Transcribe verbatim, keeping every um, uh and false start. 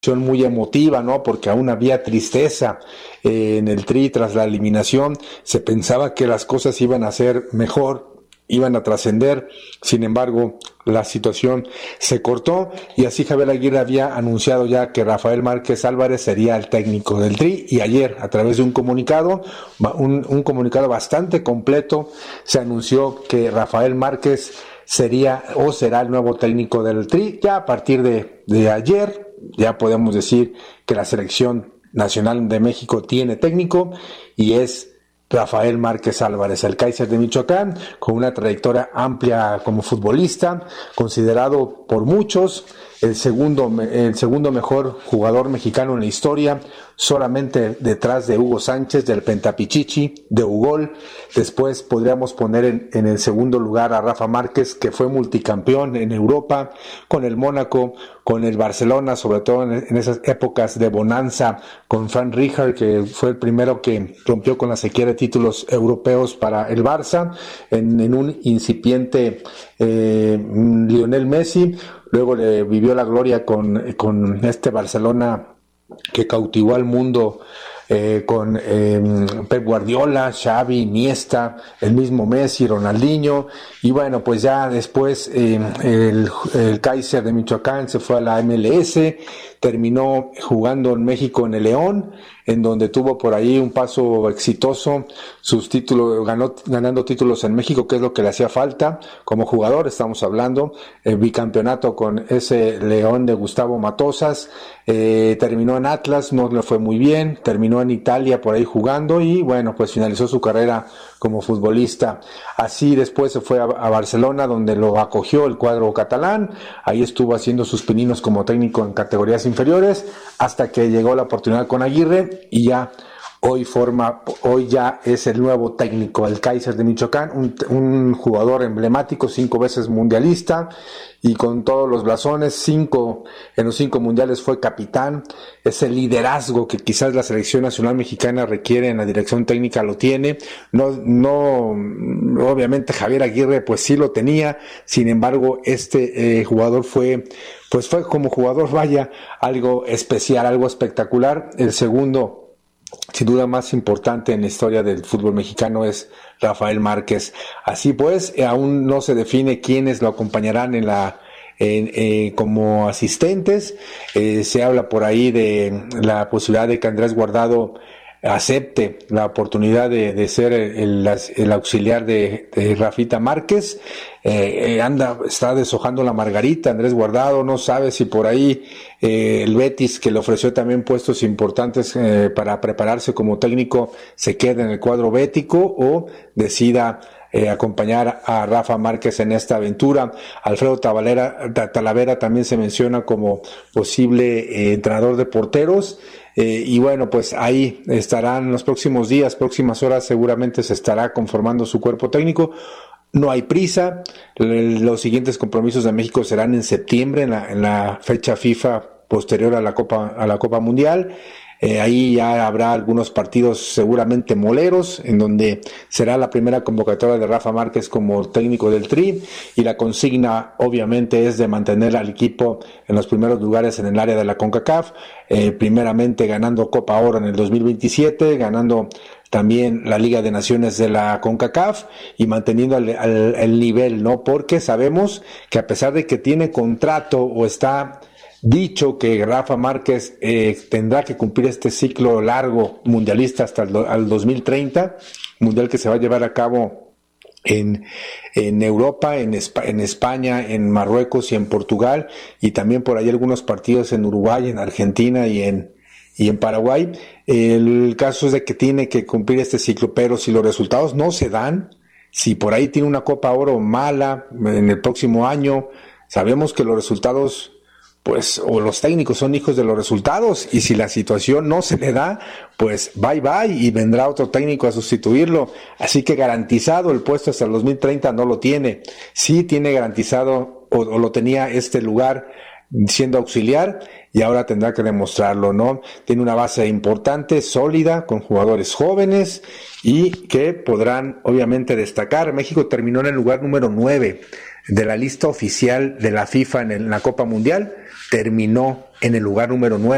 muy emotiva, ¿no? Porque aún había tristeza eh, en el Tri tras la eliminación. Se pensaba que las cosas iban a ser mejor, iban a trascender. Sin embargo, la situación se cortó y así Javier Aguirre había anunciado ya que Rafael Márquez Álvarez sería el técnico del Tri, y ayer, a través de un comunicado, un, un comunicado bastante completo, se anunció que Rafael Márquez sería o será el nuevo técnico del Tri. Ya a partir de, de ayer ya podemos decir que la selección nacional de México tiene técnico y es Rafael Márquez Álvarez, el Kaiser de Michoacán, con una trayectoria amplia como futbolista, considerado por muchos el segundo, el segundo mejor jugador mexicano en la historia, solamente detrás de Hugo Sánchez, del Pentapichichi, de Ugol. Después podríamos poner en, en el segundo lugar a Rafa Márquez, que fue multicampeón en Europa, con el Mónaco, con el Barcelona, sobre todo en, en esas épocas de bonanza, con Frank Rijkaard, que fue el primero que rompió con la sequía de títulos europeos para el Barça, en, en un incipiente eh, Lionel Messi. Luego le vivió la gloria con, con este Barcelona que cautivó al mundo eh, con eh, Pep Guardiola, Xavi, Iniesta, el mismo Messi, Ronaldinho, y bueno, pues ya después eh, el, el Kaiser de Michoacán se fue a la M L S, terminó jugando en México en el León, en donde tuvo por ahí un paso exitoso, sus títulos, ganó, ganando títulos en México, que es lo que le hacía falta como jugador. Estamos hablando, el bicampeonato con ese León de Gustavo Matosas, eh, terminó en Atlas, no le fue muy bien, terminó en Italia por ahí jugando y bueno, pues finalizó su carrera como futbolista. Así después se fue a, a Barcelona, donde lo acogió el cuadro catalán, ahí estuvo haciendo sus pininos como técnico en categorías inferiores, hasta que llegó la oportunidad con Aguirre y ya hoy forma, hoy ya es el nuevo técnico, el Kaiser de Michoacán, un, un jugador emblemático, cinco veces mundialista y con todos los blasones, cinco, en los cinco mundiales fue capitán. Ese liderazgo que quizás la selección nacional mexicana requiere en la dirección técnica lo tiene. No, no, obviamente Javier Aguirre pues sí lo tenía, sin embargo este eh, jugador fue, pues fue como jugador, vaya, algo especial, algo espectacular. El segundo, sin duda más importante en la historia del fútbol mexicano, es Rafael Márquez. Así pues, aún no se define quiénes lo acompañarán en la en, eh, como asistentes. Eh, se habla por ahí de la posibilidad de que Andrés Guardado acepte la oportunidad de, de ser el, el, el auxiliar de, de Rafita Márquez. Eh, eh, anda, está deshojando la margarita Andrés Guardado, no sabe si por ahí eh, el Betis, que le ofreció también puestos importantes eh, para prepararse como técnico, se queda en el cuadro bético o decida eh, acompañar a Rafa Márquez en esta aventura. Alfredo Talavera, Talavera también se menciona como posible eh, entrenador de porteros. Eh, y bueno, pues ahí estarán en los próximos días, próximas horas, seguramente se estará conformando su cuerpo técnico. No hay prisa, los siguientes compromisos de México serán en septiembre, en la, en la fecha FIFA posterior a la Copa, a la Copa Mundial. Eh, ahí ya habrá algunos partidos seguramente moleros, en donde será la primera convocatoria de Rafa Márquez como técnico del Tri, y la consigna obviamente es de mantener al equipo en los primeros lugares en el área de la CONCACAF, eh, primeramente ganando Copa Oro en el dos mil veintisiete, ganando también la Liga de Naciones de la CONCACAF y manteniendo el, el, el nivel, ¿no? Porque sabemos que a pesar de que tiene contrato o está dicho que Rafa Márquez eh, tendrá que cumplir este ciclo largo mundialista hasta el al dos mil treinta, mundial que se va a llevar a cabo en, en Europa, en, Espa- en España, en Marruecos y en Portugal, y también por ahí algunos partidos en Uruguay, en Argentina y en y en Paraguay. El caso es de que tiene que cumplir este ciclo, pero si los resultados no se dan, si por ahí tiene una Copa Oro mala en el próximo año, sabemos que los resultados, pues, o los técnicos son hijos de los resultados, y si la situación no se le da, pues bye bye, y vendrá otro técnico a sustituirlo. Así que garantizado el puesto hasta el dos mil treinta no lo tiene. Sí tiene garantizado, o, o lo tenía este lugar siendo auxiliar, y ahora tendrá que demostrarlo, ¿no? Tiene una base importante, sólida, con jugadores jóvenes y que podrán obviamente destacar. México terminó en el lugar número nueve de la lista oficial de la FIFA en, el, en la Copa Mundial, terminó en el lugar número nueve.